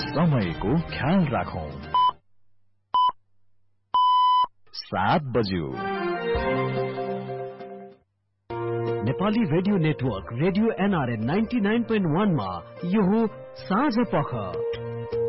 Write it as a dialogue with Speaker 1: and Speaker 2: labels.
Speaker 1: समयको ख्याल राखौं। 7 बज्यो। Nepali radio network radio NRN 99.1 मा यो हो साँझ पख।